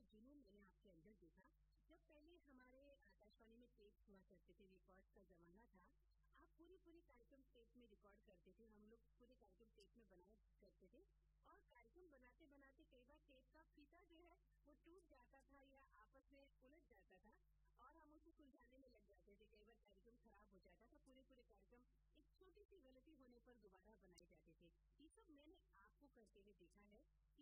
जुनून मैंने आपके अंदर देखा। जब पहले हमारे आकाशवाणी में टेप हुआ करते थे, रिकॉर्ड का जमाना था, आप पूरे कार्यक्रम टेप में रिकॉर्ड करते थे, हम लोग पूरे कार्यक्रम टेप में बनाया करते थे और कार्यक्रम बनाते बनाते कई बार टेप का फीता जो है वो टूट जाता था या आपस में उलझ जाता था और हम उसको सुलझाने में लग जाते थे। कई बार कार्यक्रम खराब हो जाता था, पूरे कार्यक्रम एक छोटी सी गलती होने पर दोबारा बनाए जाते थे। ये सब मैंने आपको करते हुए देखा है कि